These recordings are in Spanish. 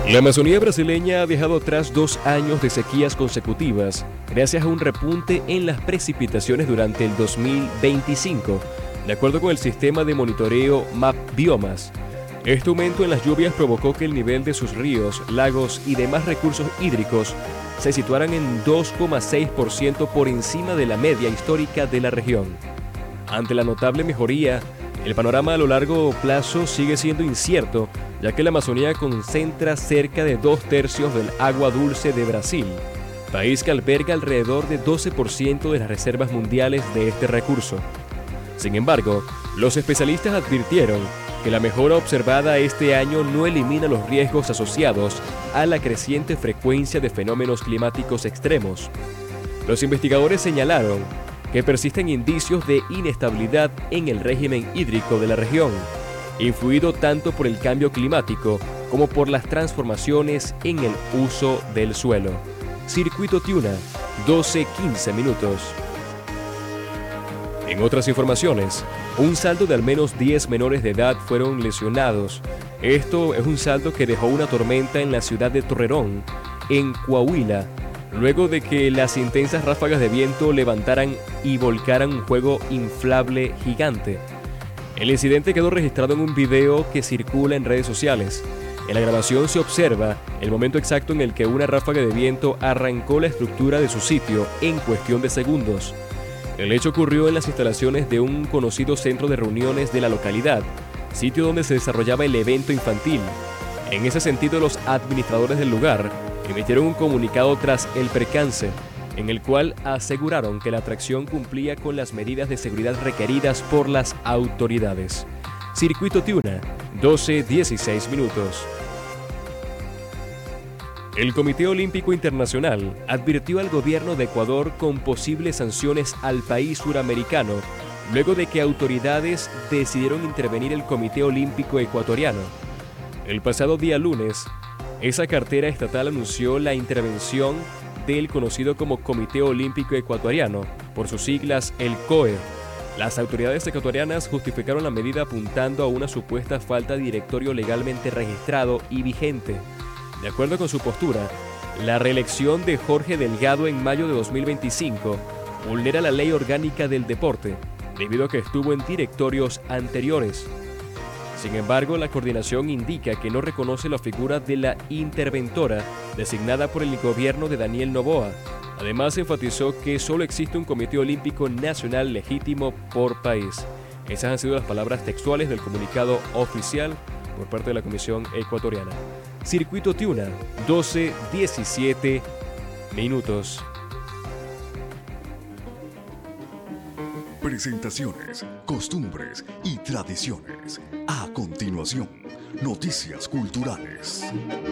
La Amazonía brasileña ha dejado atrás 2 años de sequías consecutivas gracias a un repunte en las precipitaciones durante el 2025, de acuerdo con el sistema de monitoreo MapBiomas. Este aumento en las lluvias provocó que el nivel de sus ríos, lagos y demás recursos hídricos se situaran en 2,6% por encima de la media histórica de la región. Ante la notable mejoría, el panorama a lo largo plazo sigue siendo incierto, ya que la Amazonía concentra cerca de 2/3 del agua dulce de Brasil, país que alberga alrededor de 12% de las reservas mundiales de este recurso. Sin embargo, los especialistas advirtieron que la mejora observada este año no elimina los riesgos asociados a la creciente frecuencia de fenómenos climáticos extremos. Los investigadores señalaron que persisten indicios de inestabilidad en el régimen hídrico de la región, influido tanto por el cambio climático como por las transformaciones en el uso del suelo. Circuito Tuna, 12-15 minutos. En otras informaciones, un saldo de al menos 10 menores de edad fueron lesionados. Esto es un saldo que dejó una tormenta en la ciudad de Torreón, en Coahuila, luego de que las intensas ráfagas de viento levantaran y volcaran un juego inflable gigante. El incidente quedó registrado en un video que circula en redes sociales. En la grabación se observa el momento exacto en el que una ráfaga de viento arrancó la estructura de su sitio en cuestión de segundos. El hecho ocurrió en las instalaciones de un conocido centro de reuniones de la localidad, sitio donde se desarrollaba el evento infantil. En ese sentido, los administradores del lugar emitieron un comunicado tras el percance, en el cual aseguraron que la atracción cumplía con las medidas de seguridad requeridas por las autoridades. Circuito Tuna, 12-16 minutos. El Comité Olímpico Internacional advirtió al gobierno de Ecuador con posibles sanciones al país suramericano, luego de que autoridades decidieron intervenir el Comité Olímpico Ecuatoriano. El pasado día lunes, esa cartera estatal anunció la intervención del conocido como Comité Olímpico Ecuatoriano, por sus siglas el COE. Las autoridades ecuatorianas justificaron la medida apuntando a una supuesta falta de directorio legalmente registrado y vigente. De acuerdo con su postura, la reelección de Jorge Delgado en mayo de 2025 vulnera la ley orgánica del deporte, debido a que estuvo en directorios anteriores. Sin embargo, la coordinación indica que no reconoce la figura de la interventora designada por el gobierno de Daniel Noboa. Además, enfatizó que solo existe un Comité Olímpico Nacional legítimo por país. Esas han sido las palabras textuales del comunicado oficial por parte de la Comisión Ecuatoriana. Circuito Tuna, 12-17 minutos. Presentaciones, costumbres y tradiciones. A continuación, noticias culturales.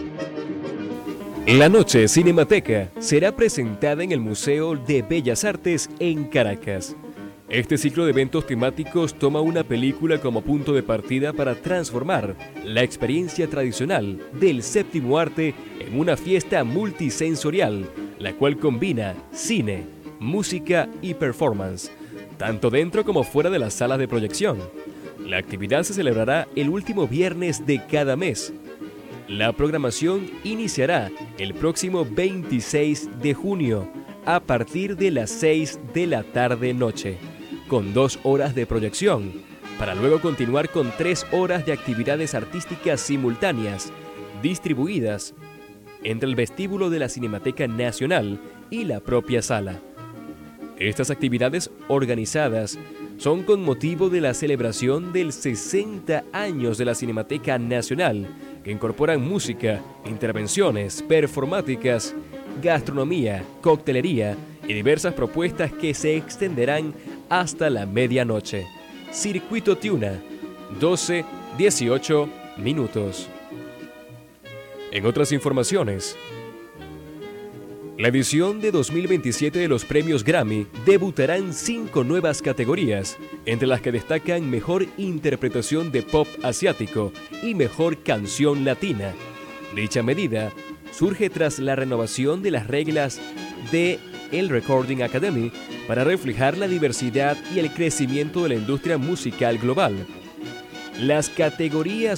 La Noche Cinemateca será presentada en el Museo de Bellas Artes en Caracas. Este ciclo de eventos temáticos toma una película como punto de partida para transformar la experiencia tradicional del séptimo arte en una fiesta multisensorial, la cual combina cine, música y performance, tanto dentro como fuera de las salas de proyección. La actividad se celebrará el último viernes de cada mes. La programación iniciará el próximo 26 de junio a partir de las 6 de la tarde-noche, con 2 horas de proyección, para luego continuar con 3 horas de actividades artísticas simultáneas, distribuidas entre el vestíbulo de la Cinemateca Nacional y la propia sala. Estas actividades organizadas son con motivo de la celebración del 60 años de la Cinemateca Nacional, que incorporan música, intervenciones performáticas, gastronomía, coctelería y diversas propuestas que se extenderán hasta la medianoche. Circuito Tuna, 12-18 minutos. En otras informaciones, la edición de 2027 de los premios Grammy debutará en 5 nuevas categorías, entre las que destacan Mejor Interpretación de Pop Asiático y Mejor Canción Latina. Dicha medida surge tras la renovación de las reglas de el Recording Academy para reflejar la diversidad y el crecimiento de la industria musical global. Las categorías